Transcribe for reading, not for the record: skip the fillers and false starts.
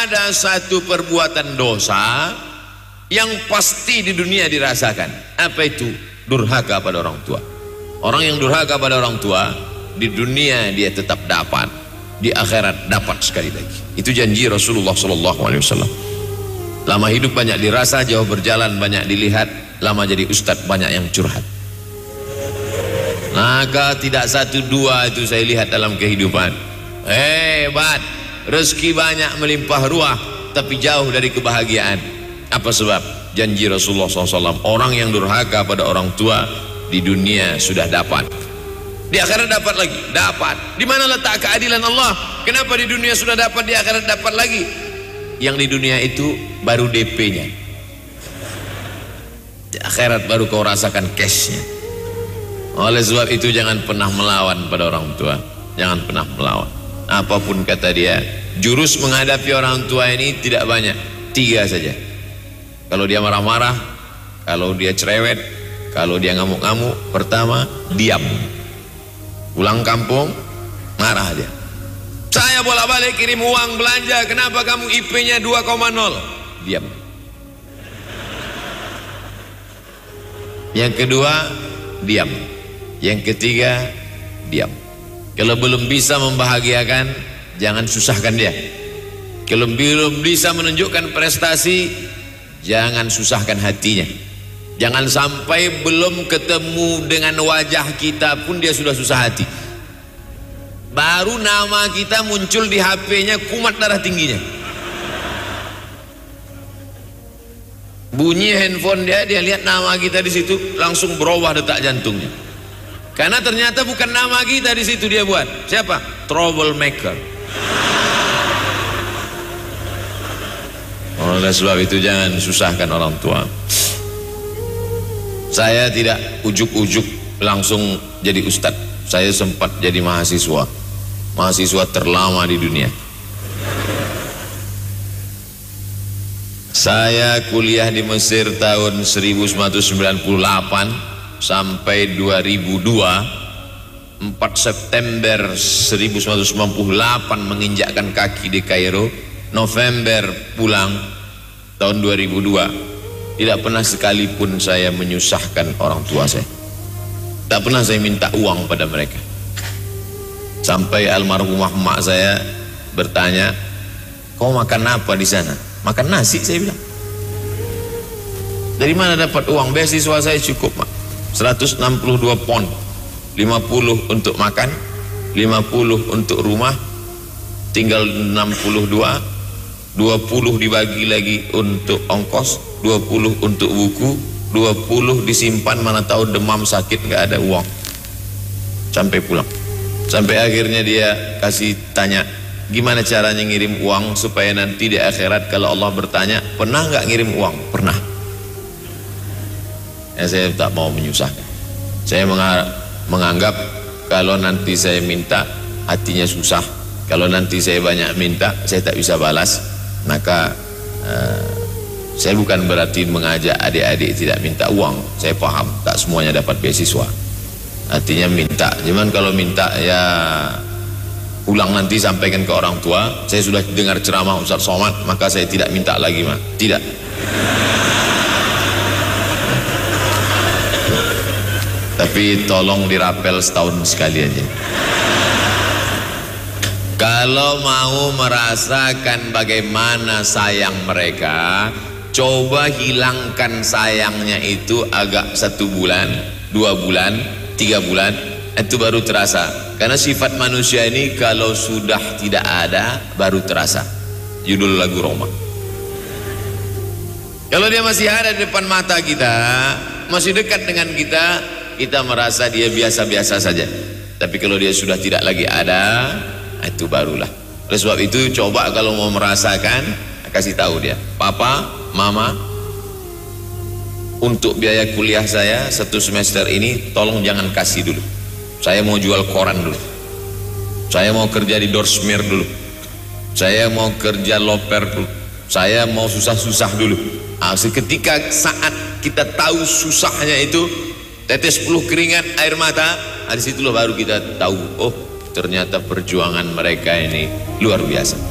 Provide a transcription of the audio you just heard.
Ada satu perbuatan dosa yang pasti di dunia dirasakan. Apa itu? Durhaka pada orang tua. Orang yang durhaka pada orang tua, di dunia dia tetap dapat, di akhirat dapat sekali lagi. Itu janji Rasulullah SAW. Lama hidup banyak dirasa, jauh berjalan banyak dilihat, lama jadi ustadz banyak yang curhat. Maka tidak satu dua itu saya lihat dalam kehidupan. Hebat, rezeki banyak melimpah ruah, tapi jauh dari kebahagiaan. Apa sebab? Janji Rasulullah SAW. Orang yang durhaka pada orang tua di dunia sudah dapat, di akhirat dapat lagi. Dapat. Di mana letak keadilan Allah? Kenapa di dunia sudah dapat, di akhirat dapat lagi? Yang di dunia itu baru DP-nya, di akhirat baru kau rasakan cash-nya. Oleh sebab itu jangan pernah melawan pada orang tua. Jangan pernah melawan. Apapun kata dia, jurus menghadapi orang tua ini tidak banyak, 3 saja. Kalau dia marah-marah, kalau dia cerewet, kalau dia ngamuk-ngamuk, pertama diam. Pulang kampung marah dia. Saya bolak-balik kirim uang belanja, kenapa kamu IP-nya 2,0? Diam. Yang kedua diam. Yang ketiga diam. Kalau belum bisa membahagiakan, jangan susahkan dia. Kalau belum bisa menunjukkan prestasi, jangan susahkan hatinya. Jangan sampai belum ketemu dengan wajah kita pun dia sudah susah hati. Baru nama kita muncul di HP-nya, kumat darah tingginya. Bunyi handphone dia lihat nama kita di situ, langsung berubah detak jantungnya. Karena ternyata bukan nama kita di situ dia buat. Siapa? Troublemaker. Oleh sebab itu jangan susahkan orang tua. Saya tidak ujuk-ujuk langsung jadi ustadz. Saya sempat jadi mahasiswa terlama di dunia. Saya kuliah di Mesir tahun 1998 sampai 2002. 4 September 1998 menginjakkan kaki di Kairo. November pulang tahun 2002. Tidak pernah sekalipun saya menyusahkan orang tua saya. Tak pernah saya minta uang pada mereka. Sampai almarhumah emak saya bertanya, kau makan apa di sana? Makan nasi, saya bilang. Dari mana dapat uang? Beasiswa saya cukup, mak. 162 pon. 50 untuk makan, 50 untuk rumah, tinggal 62. 20 dibagi lagi untuk ongkos, 20 untuk buku, 20 disimpan, mana tahu demam sakit nggak ada uang. Sampai pulang. Sampai akhirnya dia kasih tanya, gimana caranya ngirim uang supaya nanti di akhirat kalau Allah bertanya, pernah nggak ngirim uang? Pernah. Ya, saya tak mau menyusahkan. Saya menganggap kalau nanti saya minta hatinya susah, kalau nanti saya banyak minta saya tak bisa balas, maka saya bukan berarti mengajak adik-adik tidak minta uang. Saya paham tak semuanya dapat beasiswa, artinya minta. Cuman kalau minta ya pulang nanti sampaikan ke orang tua, saya sudah dengar ceramah Ustaz Somad, maka saya tidak minta lagi, mah. Tidak. Tapi tolong dirapel setahun sekali aja. Kalau mau merasakan bagaimana sayang mereka, coba hilangkan sayangnya itu agak 1 bulan, 2 bulan, 3 bulan, itu baru terasa. Karena sifat manusia ini kalau sudah tidak ada baru terasa. Judul lagu Roma. Kalau dia masih ada di depan mata kita, masih dekat dengan kita, kita merasa dia biasa-biasa saja. Tapi kalau dia sudah tidak lagi ada, itu barulah. Oleh sebab itu coba kalau mau merasakan, kasih tahu dia, papa, mama, untuk biaya kuliah saya 1 semester ini tolong jangan kasih dulu. Saya mau jual koran dulu, saya mau kerja di doorsmeer dulu, saya mau kerja loper dulu, saya mau susah-susah dulu. Seketika saat kita tahu susahnya itu, tetes peluh keringat, air mata, di situlah baru kita tahu, oh ternyata perjuangan mereka ini luar biasa.